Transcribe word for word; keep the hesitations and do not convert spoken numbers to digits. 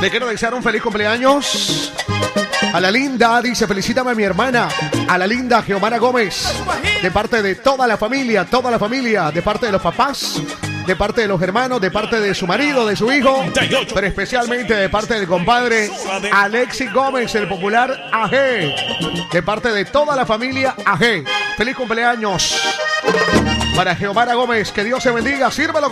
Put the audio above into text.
Le quiero desear un feliz cumpleaños a la linda, dice, felicítame a mi hermana, a la linda Geomara Gómez, de parte de toda la familia, toda la familia, de parte de los papás, de parte de los hermanos, de parte de su marido, de su hijo, pero especialmente de parte del compadre Alexis Gómez, el popular A G, de parte de toda la familia A G. Feliz cumpleaños para Geomara Gómez, que Dios se bendiga, sírvalo.